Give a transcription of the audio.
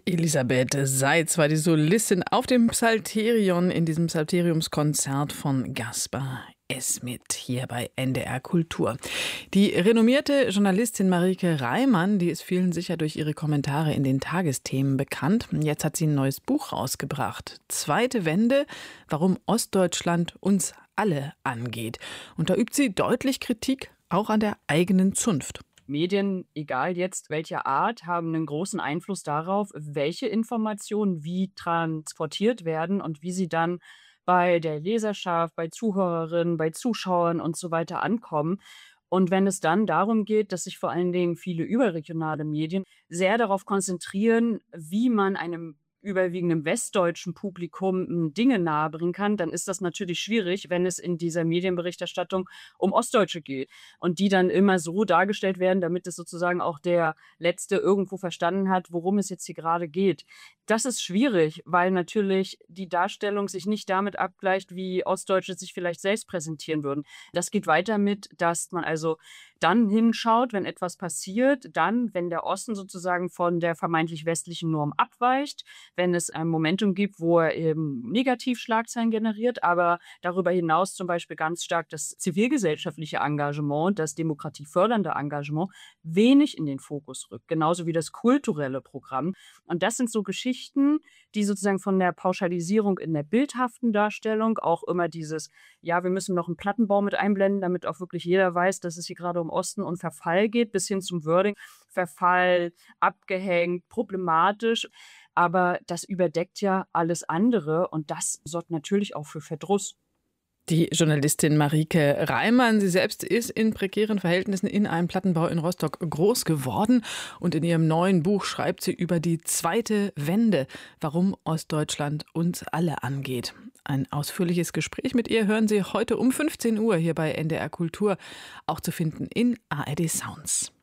Elisabeth Seitz war die Solistin auf dem Psalterion in diesem Psalteriumskonzert von Gaspar Esmet hier bei NDR Kultur. Die renommierte Journalistin Marieke Reimann, die ist vielen sicher durch ihre Kommentare in den Tagesthemen bekannt. Jetzt hat sie ein neues Buch rausgebracht. Zweite Wende, warum Ostdeutschland uns alle angeht. Und da übt sie deutlich Kritik, auch an der eigenen Zunft. Medien, egal jetzt welcher Art, haben einen großen Einfluss darauf, welche Informationen wie transportiert werden und wie sie dann bei der Leserschaft, bei Zuhörerinnen, bei Zuschauern und so weiter ankommen. Und wenn es dann darum geht, dass sich vor allen Dingen viele überregionale Medien sehr darauf konzentrieren, wie man einem überwiegenden westdeutschen Publikum Dinge nahebringen kann, dann ist das natürlich schwierig, wenn es in dieser Medienberichterstattung um Ostdeutsche geht und die dann immer so dargestellt werden, damit es sozusagen auch der Letzte irgendwo verstanden hat, worum es jetzt hier gerade geht. Das ist schwierig, weil natürlich die Darstellung sich nicht damit abgleicht, wie Ostdeutsche sich vielleicht selbst präsentieren würden. Das geht weiter mit, dass man also dann hinschaut, wenn etwas passiert, dann, wenn der Osten sozusagen von der vermeintlich westlichen Norm abweicht, wenn es ein Momentum gibt, wo er eben Negativschlagzeilen generiert, aber darüber hinaus zum Beispiel ganz stark das zivilgesellschaftliche Engagement, das demokratiefördernde Engagement wenig in den Fokus rückt, genauso wie das kulturelle Programm. Und das sind so Geschichten, die sozusagen von der Pauschalisierung in der bildhaften Darstellung auch immer dieses, ja, wir müssen noch einen Plattenbau mit einblenden, damit auch wirklich jeder weiß, dass es hier gerade um Osten und Verfall geht, bis hin zum Wording, Verfall, abgehängt, problematisch. Aber das überdeckt ja alles andere und das sorgt natürlich auch für Verdruss. Die Journalistin Marieke Reimann, sie selbst ist in prekären Verhältnissen in einem Plattenbau in Rostock groß geworden und in ihrem neuen Buch schreibt sie über die zweite Wende, warum Ostdeutschland uns alle angeht. Ein ausführliches Gespräch mit ihr hören Sie heute um 15 Uhr hier bei NDR Kultur, auch zu finden in ARD Sounds.